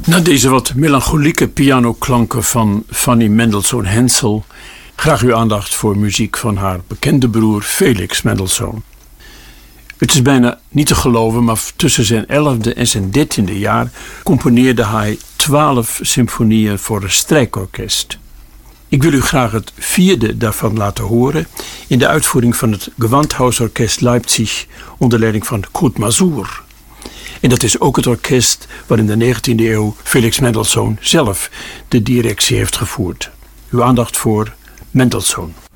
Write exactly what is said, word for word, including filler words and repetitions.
Na deze wat melancholieke pianoklanken van Fanny Mendelssohn-Hensel graag uw aandacht voor muziek van haar bekende broer Felix Mendelssohn. Het is bijna niet te geloven, maar tussen zijn elfde en zijn dertiende jaar componeerde hij twaalf symfonieën voor een strijkorkest. Ik wil u graag het vierde daarvan laten horen in de uitvoering van het Gewandhausorkest Leipzig onder leiding van Kurt Masur. En dat is ook het orkest waar in de negentiende eeuw Felix Mendelssohn zelf de directie heeft gevoerd. Uw aandacht voor Mendelssohn.